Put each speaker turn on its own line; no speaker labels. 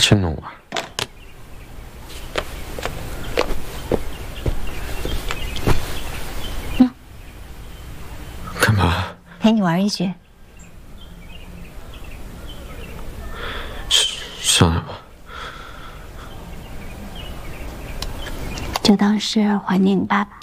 去弄啊？干嘛？
陪你玩一局。
上来吧。
就当是怀念你爸爸。